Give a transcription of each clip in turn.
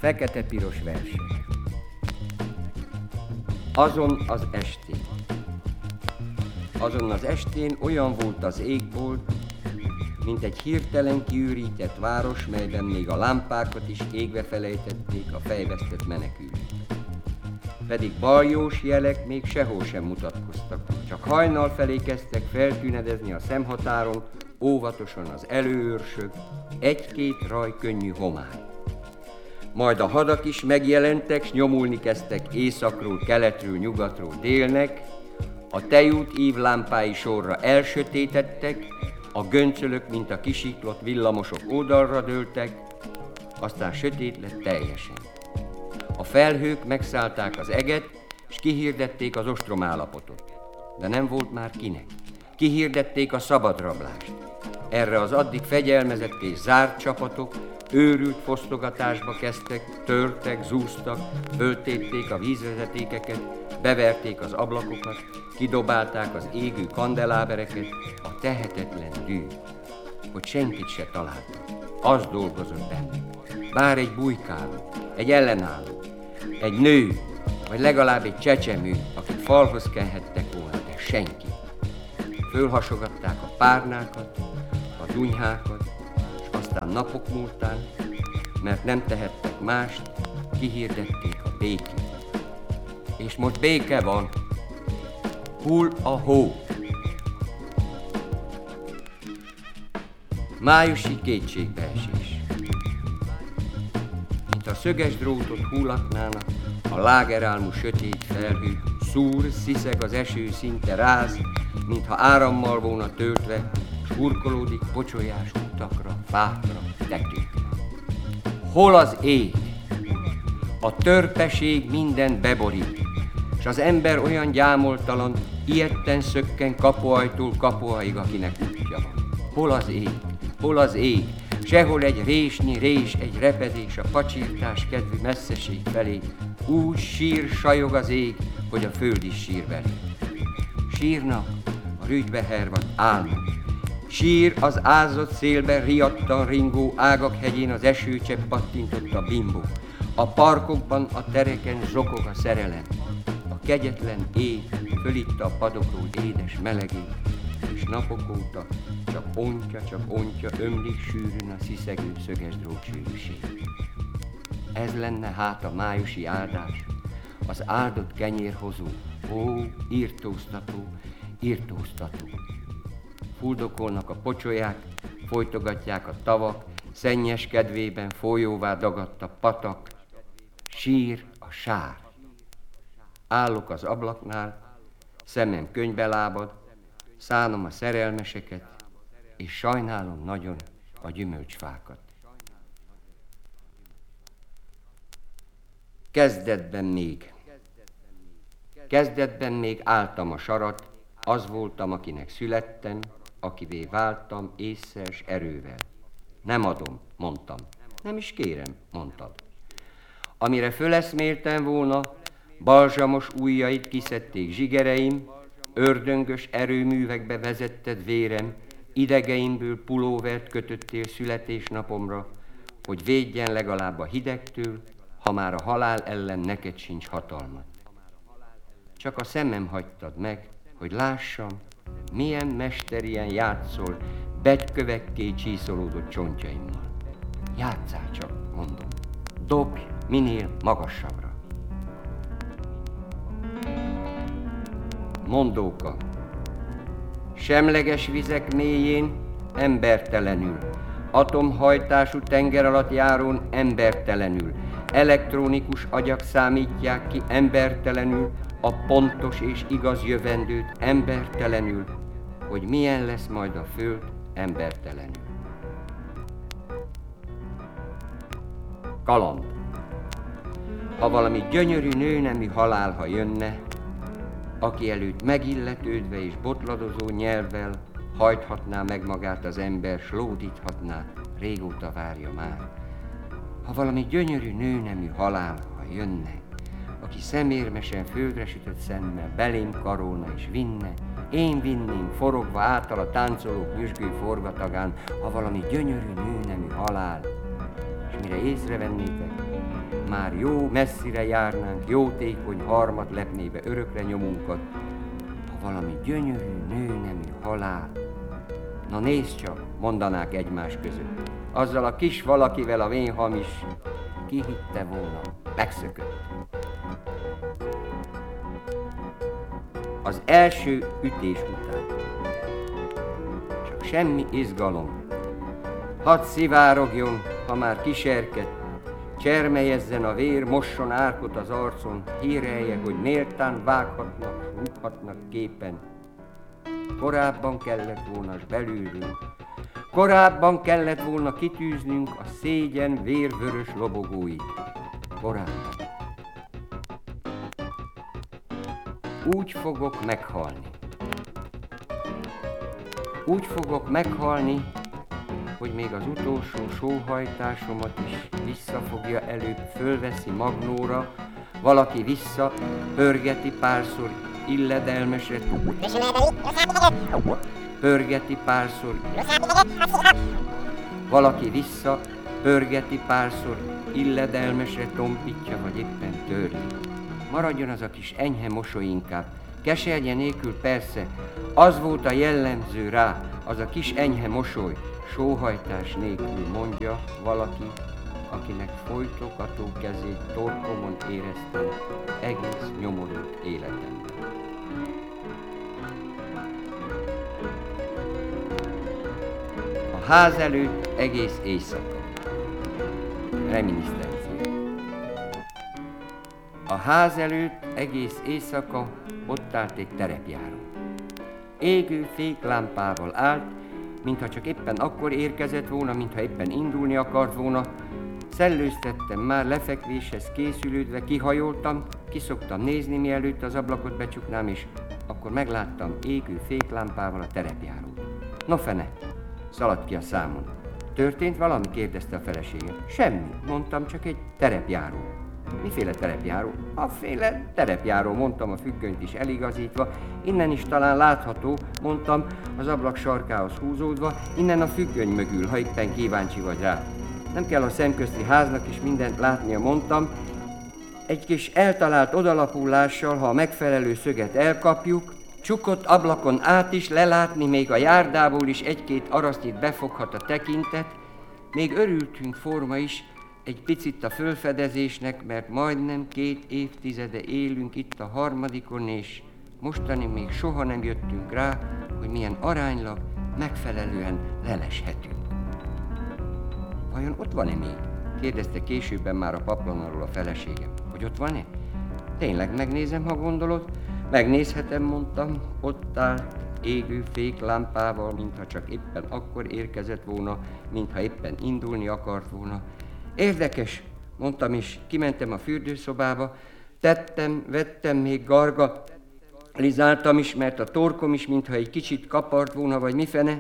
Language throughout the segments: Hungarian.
Fekete-piros versek. Azon az estén olyan volt az égbolt, mint egy hirtelen kiürített város, melyben még a lámpákat is égve felejtették a fejvesztett menekülők. Pedig baljós jelek még sehol sem mutatkoztak, csak hajnal felé kezdtek feltűnedezni a szemhatáron, óvatosan az előőrsök, egy-két raj könnyű homály. Majd a hadak is megjelentek, s nyomulni kezdtek északról, keletről, nyugatról, délnek, a tejút ívlámpái sorra elsötétettek, a göncölök, mint a kisiklott villamosok oldalra dőltek, aztán sötét lett teljesen. A felhők megszállták az eget, s kihirdették az ostromállapotot. De nem volt már kinek. Kihirdették a szabadrablást. Erre az addig fegyelmezett és zárt csapatok őrült fosztogatásba kezdtek, törtek, zúztak, föltépték a vízvezetékeket, beverték az ablakokat, kidobálták az égő kandelábereket, a tehetetlen dű, hogy senkit se találtak. Az dolgozott bennük. Bár egy bujkáló, egy ellenálló, egy nő, vagy legalább egy csecsemő, akit falhoz kenhettek volna, de senki. Fölhasogatták a párnákat, a dunyhákat, és aztán napok múltán, mert nem tehettek mást, kihirdették a békét. És most béke van. Hull a hó. Májusi kétségbeesés. Mint a szöges drótot hullatnának, a lágerálmú sötét felhő, szúr, sziszeg az eső, szinte ráz, mintha árammal volna töltve, s hurkolódik pocsolyás utakra, fákra, tetőkre. Hol az ég? A törpeség mindent beborít, s az ember olyan gyámoltalan, ijedten szökken kapuajtól kapuaig, akinek útja van. Hol az ég? Hol az ég? Sehol egy résnyi rés, egy repedés a pacsírtás kedvű messzeség felé. Úgy sír, sajog az ég, hogy a föld is sír belé. Sírnak a rügybe hervadt álmok. Sír az ázott szélben riadtan ringó ágak hegyén az esőcsepp pattintott a bimbó. A parkokban, a tereken zsokog a szerelem. A kegyetlen ég fölitta a padokról édes melegét, és napok óta csak ontja, ömlik sűrűn a sziszegő szöges drótsűrűség. Ez lenne hát a májusi áldás, az áldott kenyérhozó, ó, írtóztató, írtóztató. Fuldokolnak a pocsolyák, folytogatják a tavak, szennyes kedvében folyóvá dagadt a patak, sír a sár. Állok az ablaknál, szemem könyvbe lábad, szánom a szerelmeseket, és sajnálom nagyon a gyümölcsfákat. Kezdetben még álltam a sarat, az voltam, akinek születtem, akivé váltam ésszel s erővel. Nem adom, mondtam. Nem is kérem, mondtad. Amire föleszméltem volna, balzsamos ujjait kiszedték zsigereim, ördöngös erőművekbe vezetted vérem, idegeimből pulóvert kötöttél születésnapomra, hogy védjen legalább a hidegtől, ha már a halál ellen neked sincs hatalmad. Csak a szemem hagytad meg, hogy lássam, milyen mesterien játszol betykövekké csíszolódott csontjaimmal. Játsszál csak, mondom, dobj minél magasabbra. Mondóka. Semleges vizek mélyén, embertelenül, atomhajtású tenger alatt járón embertelenül, elektronikus agyak számítják ki embertelenül a pontos és igaz jövendőt embertelenül, hogy milyen lesz majd a föld embertelenül. Kaland. Ha valami gyönyörű nőnemű halál, ha jönne, aki előtt megilletődve és botladozó nyelvvel hajthatná meg magát az ember, s lódíthatná, régóta várja már. Ha valami gyönyörű nőnemű halál, ha jönne, aki szemérmesen földre sütött szemmel belém karolna és vinne, én vinném forogva általa táncolók nyüzsgő forgatagán, ha valami gyönyörű nőnemű halál, és mire észrevennétek, már jó messzire járnánk, jótékony harmat lepné be örökre nyomunkat, ha valami gyönyörű nőnemű halál. Na nézd csak, mondanák egymás között. Azzal a kis valakivel a vénhamis, ki hitte volna, megszökött. Az első ütés után. Csak semmi izgalom. Hadd szivárogjon, ha már kiserked, csermelyezzen a vér, mosson árkot az arcon, hírelje, hogy méltán vághatnak, rúghatnak képen. Korábban kellett volna s belülünk, korábban kellett volna kitűznünk a szégyen vérvörös lobogóit. Korábban. Úgy fogok meghalni. Úgy fogok meghalni, hogy még az utolsó sóhajtásomat is visszafogja előbb, fölveszi magnóra, valaki vissza, pörgeti párszor illedelmesre, pörgeti párszor, valaki vissza, pörgeti párszor illedelmesre, tompítja, vagy éppen törli. Maradjon az a kis enyhe mosoly inkább, keserje nélkül persze, az volt a jellemző rá, az a kis enyhe mosoly, sóhajtás nélkül, mondja valaki, akinek folytogató kezét torkomon éreztem egész nyomorult életemben. A ház előtt egész éjszaka. Reminiszencia. A ház előtt egész éjszaka ott állt egy terepjáró. Égő féklámpával állt, mintha csak éppen akkor érkezett volna, mintha éppen indulni akart volna. Szellőztettem már lefekvéshez készülődve, kihajoltam, kiszoktam nézni, mielőtt az ablakot becsuknám, és akkor megláttam égő féklámpával a terepjárót. No fene, szaladt ki a számon. Történt valami? Kérdezte a feleségem. Semmi, mondtam, csak egy terepjáró. Miféle terepjáró? Afféle terepjáró, mondtam, a függönyt is eligazítva. Innen is talán látható, mondtam, az ablak sarkához húzódva, innen a függöny mögül, ha éppen kíváncsi vagy rá. Nem kell a szemközti háznak is mindent látnia, mondtam. Egy kis eltalált odalapulással, ha a megfelelő szöget elkapjuk, csukott ablakon át is lelátni, még a járdából is egy-két arasztit befoghat a tekintet. Még örültünk forma is, egy picit a fölfedezésnek, mert majdnem 2 évtizede élünk itt a harmadikon, és mostani még soha nem jöttünk rá, hogy milyen aránylag megfelelően leleshetünk. Vajon ott van-e még? Kérdezte későbben már a paplanarról a feleségem. Hogy ott van-e? Tényleg megnézem, ha gondolod. Megnézhetem, mondtam. Ott állt égő féklámpával, mintha csak éppen akkor érkezett volna, mintha éppen indulni akart volna. Érdekes, mondtam, és kimentem a fürdőszobába. Vettem még garga, lizáltam is, mert a torkom is, mintha egy kicsit kapart volna, vagy mifene.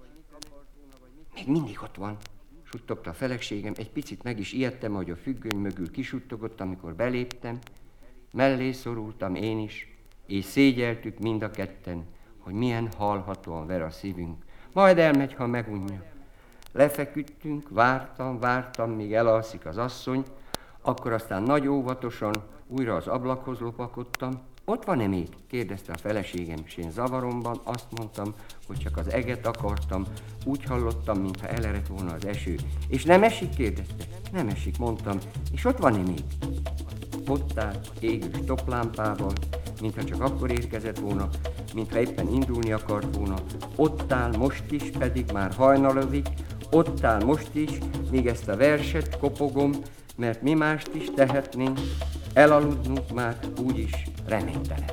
Még mindig ott van, suttogta a feleségem. Egy picit meg is ijedtem, ahogy a függöny mögül kisuttogott, amikor beléptem. Mellé szorultam én is, és szégyeltük mind a ketten, hogy milyen halhatóan ver a szívünk. Majd elmegy, ha megunja. Lefeküdtünk, vártam, míg elalszik az asszony, akkor aztán nagy óvatosan újra az ablakhoz lopakodtam. Ott van-e még? Kérdezte a feleségem, és én zavaromban azt mondtam, hogy csak az eget akartam, úgy hallottam, mintha elerett volna az eső. És nem esik? Kérdezte. Nem esik, mondtam. És ott van-e még? Ott állt égős toplámpával, mintha csak akkor érkezett volna, mintha éppen indulni akart volna. Ott áll most is, pedig már hajnalodik, ott áll most is, míg ezt a verset kopogom, mert mi mást is tehetnénk, elaludnunk már úgyis reménytelen.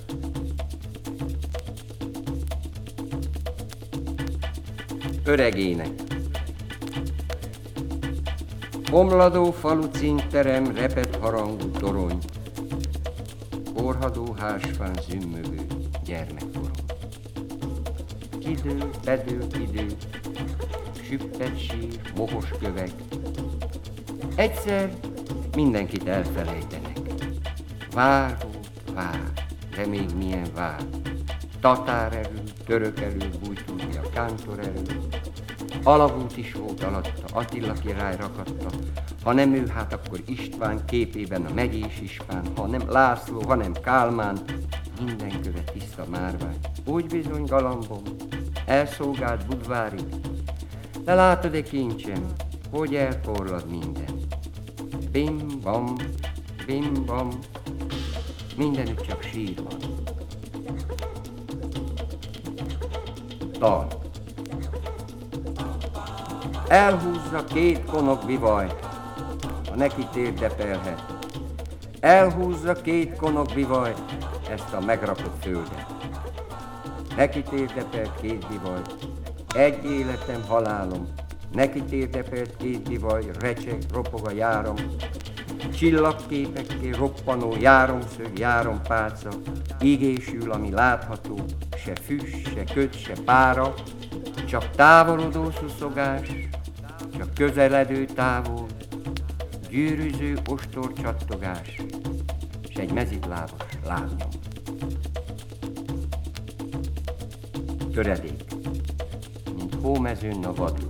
Öregének. Omladó falu cínterem, repett harangú torony, korhadó házfán zümmögő gyermekkorom. Kidől, bedől, idő, süppet sír, mohos kövek. Egyszer mindenkit elfelejtenek. Vár, de még milyen vár. Tatár erő, török erő, bújtódni a kántor erő. alagút is volt alatta, Attila király rakatta. Ha nem ő, hát akkor István képében a megyés ispán, ha nem László, hanem Kálmán, minden köve tiszta márvány. Úgy bizony, galambom, elszolgált Budvárig, de látod-e kincsem, hogy elporlad minden. Bim-bam, bim-bam, mindenütt csak sír van. Dal. Elhúzza két konok bivajt, ha neki térdepelhet. Elhúzza két konok bivajt, ezt a megrakott földet. Neki térdepelt két bivajt, egy életem, halálom. Neki térdepelt két bivaj, recseg, ropog a járom. Csillagképekké roppanó járomszög, járompálca, égésül, ami látható, se füst, se köd, se pára, csak távolodó szuszogás, csak közeledő távol, gyűrűző ostor csattogás, s egy mezitlábas lábnyom. Töredék, mint hómezőn a vadlód.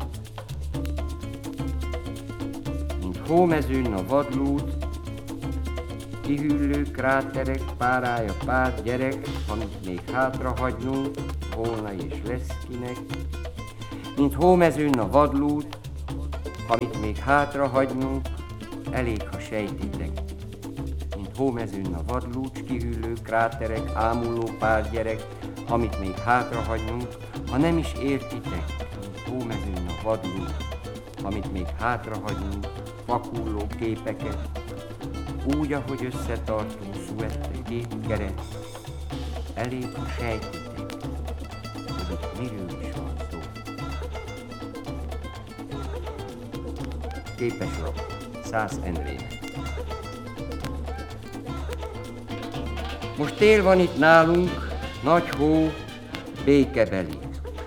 Mint hómezőn a vadlód, kihűlő kráterek, párája pár gyerek, amit még hátra hagynunk, volna és lesz kinek. Mint hómezőn a vadlód, amit még hátra hagynunk, elég, ha sejtitek. Mint hómezőn a vadlód, kihűlő kráterek, ámuló pár gyerek, amit még hátra hagynunk, ha nem is értitek. Mint hómezőn a vadlód, amit még hátra hagynunk, vakulló képeket, úgy, ahogy összetartó szuette két keret, elég, ha sejtitek, hogy itt miről is van szó. Képeslap, Szász Endrének. Most tél van itt nálunk, nagy hó, békebeli.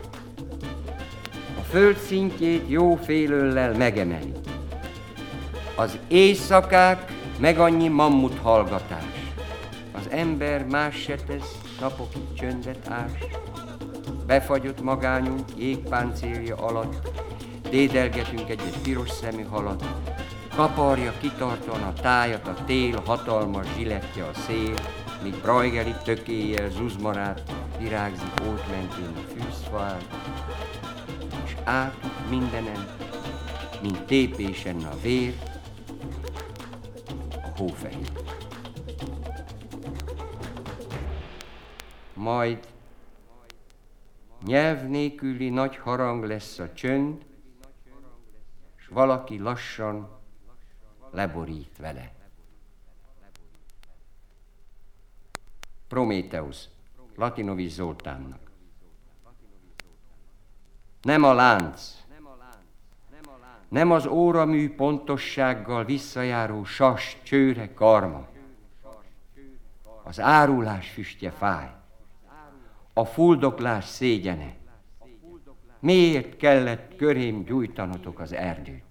A föld szintjét jó félöllel megemeli. Az éjszakák meg annyi mammut hallgatás. Az ember más se tesz, napokig csöndet ás. Befagyott magányunk jégpáncélja alatt, dédelgetünk egy piros szemű halat. Kaparja kitartóan a tájat a tél, hatalmas zsilettje a szél, míg brajgeli tökéjjel zuzmarát virágzik ót mentén a fűzfál, és átut mindenen, mint tépésen a vér, a hófehér. Majd nyelv nélküli nagy harang lesz a csönd, s valaki lassan leborít vele. Prométeusz, Latinovics Zoltánnak. Nem a lánc, nem az óramű pontossággal visszajáró sas, csőre, karma. Az árulás füstje fáj, a fuldoklás szégyene. Miért kellett körém gyújtanotok az erdőt?